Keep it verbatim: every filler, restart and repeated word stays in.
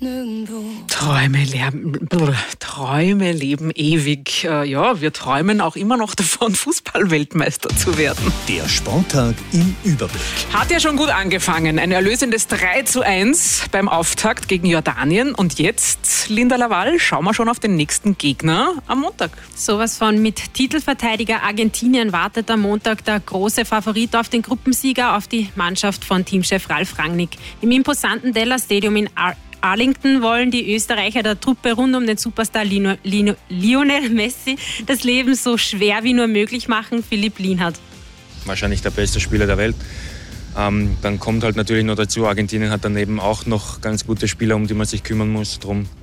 Träume leben, Träume leben ewig. Ja, wir träumen auch immer noch davon, Fußball-Weltmeister zu werden. Der Sporttag im Überblick. Hat ja schon gut angefangen. Ein erlösendes drei zu eins beim Auftakt gegen Jordanien. Und jetzt, Linda Laval, schauen wir schon auf den nächsten Gegner am Montag. Sowas von: mit Titelverteidiger Argentinien wartet am Montag der große Favorit auf den Gruppensieger, auf die Mannschaft von Teamchef Ralf Rangnick. Im imposanten Della Stadium in Ar- Arlington wollen die Österreicher der Truppe rund um den Superstar Lino, Lino, Lionel Messi das Leben so schwer wie nur möglich machen. Philipp Lienhardt. Wahrscheinlich der beste Spieler der Welt. Ähm, dann kommt halt natürlich noch dazu, Argentinien hat daneben auch noch ganz gute Spieler, um die man sich kümmern muss. Drum